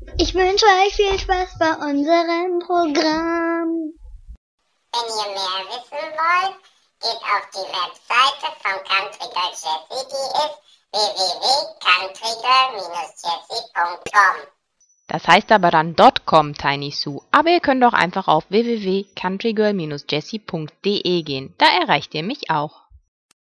Ich wünsche euch viel Spaß bei unserem Programm. Wenn ihr mehr wissen wollt, geht auf die Webseite von Country Girl Jessie, die ist www.countrygirl-jessie.com. Das heißt aber dann .com, Tiny Sue. Aber ihr könnt auch einfach auf www.countrygirl-jessie.de gehen. Da erreicht ihr mich auch.